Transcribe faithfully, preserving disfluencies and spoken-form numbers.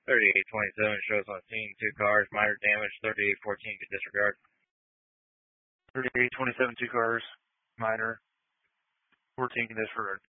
thirty-eight twenty-seven shows on scene, two cars, minor damage, thirty-eight fourteen to disregard. thirty-eight twenty-seven, two cars, minor, fourteen can disregard.